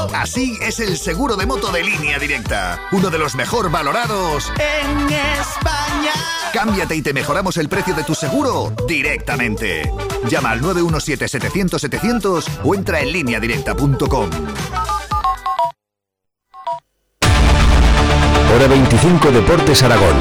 Así es el seguro de moto de Línea Directa, uno de los mejor valorados en España. Cámbiate y te mejoramos el precio de tu seguro directamente. Llama al 917-700-700 o entra en lineadirecta.com. Hora 25 Deportes Aragón.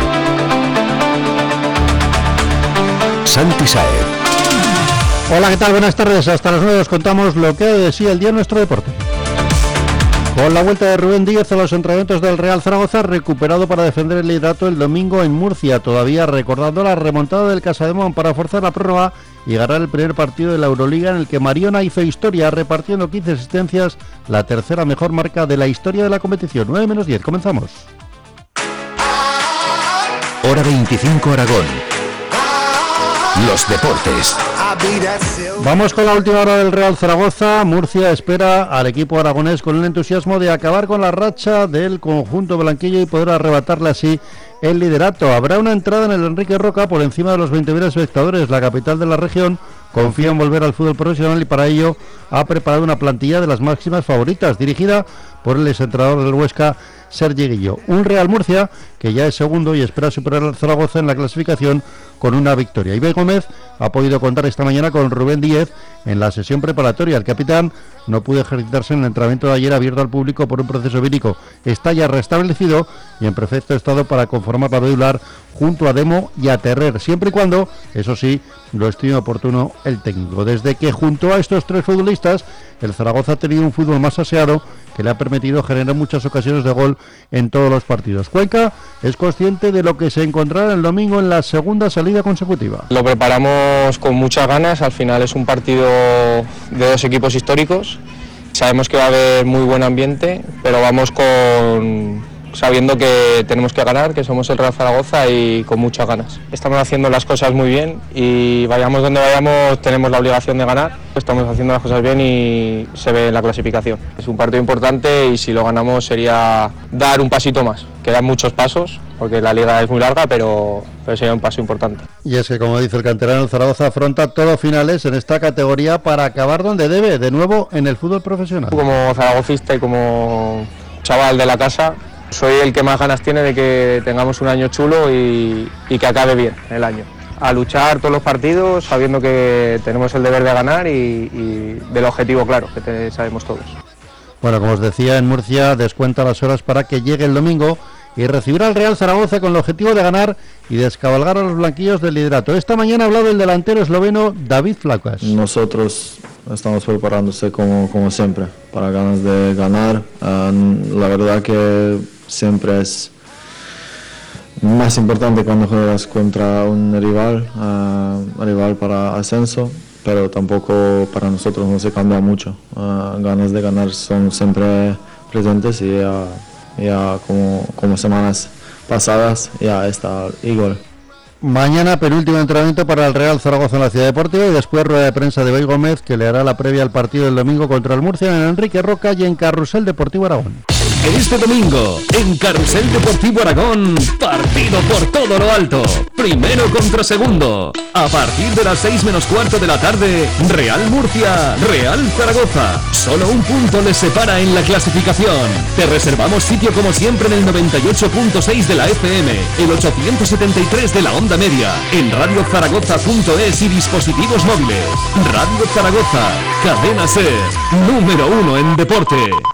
Santi Saez. Hola, ¿qué tal? Buenas tardes. Hasta las 9 os contamos lo que ha de sí el día en nuestro deporte. Con la vuelta de Rubén Díez a los entrenamientos del Real Zaragoza, recuperado para defender el liderato el domingo en Murcia, todavía recordando la remontada del Casademón para forzar la prórroga y ganar el primer partido de la Euroliga, en el que Mariona hizo historia repartiendo 15 asistencias, la tercera mejor marca de la historia de la competición. 9-10, comenzamos. Hora 25 Aragón. Los deportes. Vamos con la última hora del Real Zaragoza. Murcia espera al equipo aragonés con el entusiasmo de acabar con la racha del conjunto blanquillo y poder arrebatarle así el liderato. Habrá una entrada en el Enrique Roca por encima de los 20.000 espectadores. La capital de la región confía en volver al fútbol profesional y para ello ha preparado una plantilla de las máximas favoritas, dirigida por el exentrenador del Huesca, Sergi Guillo. Un Real Murcia que ya es segundo y espera superar al Zaragoza en la clasificación con una victoria. Ibai Gómez ha podido contar esta mañana con Rubén Díez en la sesión preparatoria. El capitán no pudo ejercitarse en el entrenamiento de ayer abierto al público por un proceso vírico. Está ya restablecido y en perfecto estado para conformar la medular junto a Demo y a Terrer, siempre y cuando, eso sí, lo estime oportuno el técnico. Desde que junto a estos tres futbolistas, el Zaragoza ha tenido un fútbol más aseado que le ha permitido generar muchas ocasiones de gol en todos los partidos. Cuenca es consciente de lo que se encontrará el domingo en la segunda salida consecutiva. Lo preparamos con muchas ganas, al final es un partido de dos equipos históricos, sabemos que va a haber muy buen ambiente, pero vamos sabiendo que tenemos que ganar, que somos el Real Zaragoza y con muchas ganas. Estamos haciendo las cosas muy bien y vayamos donde vayamos tenemos la obligación de ganar. Estamos haciendo las cosas bien y se ve en la clasificación. Es un partido importante y si lo ganamos sería dar un pasito más. Quedan muchos pasos porque la liga es muy larga, pero sería un paso importante. Y es que, como dice el canterano, el Zaragoza afronta todos finales en esta categoría para acabar donde debe, de nuevo en el fútbol profesional. Como zaragocista y como chaval de la casa, soy el que más ganas tiene de que tengamos un año chulo y que acabe bien el año. A luchar todos los partidos sabiendo que tenemos el deber de ganar y del objetivo claro, que sabemos todos. Bueno, como os decía, en Murcia descuenta las horas para que llegue el domingo y recibirá al Real Zaragoza con el objetivo de ganar y descabalgar a los blanquillos del liderato. Esta mañana ha hablado el delantero esloveno David Flacas. Nosotros estamos preparándose como siempre, para ganas de ganar. La verdad que siempre es más importante cuando juegas contra un rival para ascenso, pero tampoco para nosotros no se cambia mucho. Ganas de ganar son siempre presentes y ya como semanas pasadas ya está igual. Mañana penúltimo entrenamiento para el Real Zaragoza en la Ciudad Deportiva y después rueda de prensa de Ibai Gómez, que le hará la previa al partido del domingo contra el Murcia en el Enrique Roca y en Carrusel Deportivo Aragón. Este domingo, en Carrusel Deportivo Aragón, partido por todo lo alto. Primero contra segundo. A partir de las 6 menos cuarto de la tarde, Real Murcia, Real Zaragoza. Solo un punto les separa en la clasificación. Te reservamos sitio como siempre en el 98.6 de la FM, el 873 de la onda media, en radiozaragoza.es y dispositivos móviles. Radio Zaragoza, cadena SER, número 1 en deporte.